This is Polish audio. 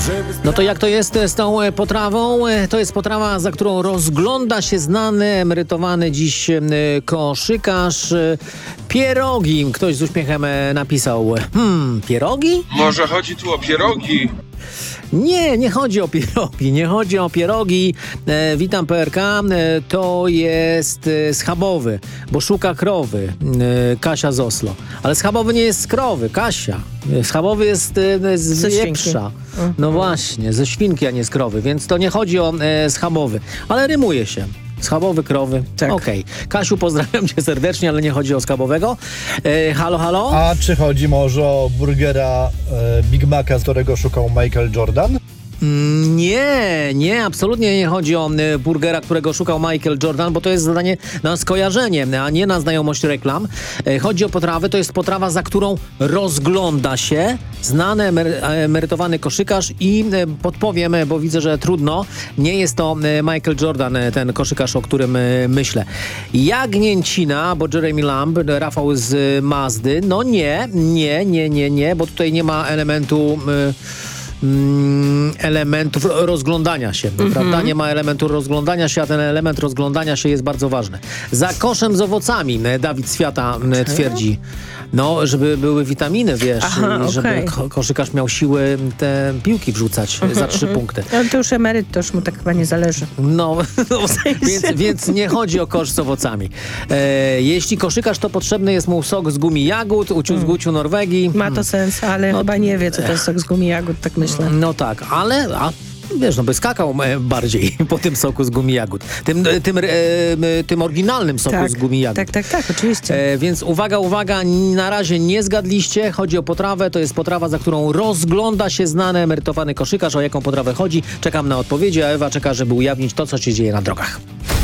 No to jak to jest z tą potrawą? To jest potrawa, za którą rozgląda się znany, emerytowany dziś koszykarz. Pierogi. Ktoś z uśmiechem napisał. Pierogi? Może chodzi tu o pierogi? Nie chodzi o pierogi, nie chodzi o pierogi. Witam PRK, to jest schabowy, bo szuka krowy, Kasia z Oslo. Ale schabowy nie jest z krowy, Kasia. Schabowy jest z wieprza. No właśnie, ze świnki, a nie z krowy, więc to nie chodzi o schabowy, ale rymuje się. Schabowy, krowy. Tak. Okej. Kasiu, pozdrawiam cię serdecznie, ale nie chodzi o schabowego. Halo, halo? A czy chodzi może o burgera Big Maca, z którego szukał Michael Jordan? Nie, absolutnie nie chodzi o burgera, którego szukał Michael Jordan, bo to jest zadanie na skojarzenie, a nie na znajomość reklam. Chodzi o potrawę, to jest potrawa, za którą rozgląda się znany emerytowany koszykarz i podpowiem, bo widzę, że trudno, nie jest to Michael Jordan, ten koszykarz, o którym myślę. Jagnięcina, bo Jeremy Lamb, Rafał z Mazdy, no nie, bo tutaj nie ma elementów rozglądania się, prawda? Nie ma elementu rozglądania się, a ten element rozglądania się jest bardzo ważny. Za koszem z owocami Dawid Świata twierdzi, no, żeby były witaminy, wiesz, żeby koszykarz miał siły te piłki wrzucać za 3 punkty. No to już emeryt, to już mu tak chyba nie zależy. No, więc nie chodzi o kosz z owocami. Jeśli koszykarz, to potrzebny jest mu sok z gumi jagód, uciu z guciu Norwegii. Ma to sens, ale chyba nie wie, co to jest sok z gumi jagód, tak myślę. No tak, ale wiesz, no by skakał bardziej po tym soku z gumi jagód. Tym oryginalnym soku z gumi jagód. Tak, oczywiście. Więc uwaga, na razie nie zgadliście. Chodzi o potrawę, to jest potrawa, za którą rozgląda się znany emerytowany koszykarz. O jaką potrawę chodzi? Czekam na odpowiedzi, a Ewa czeka, żeby ujawnić to, co się dzieje na drogach.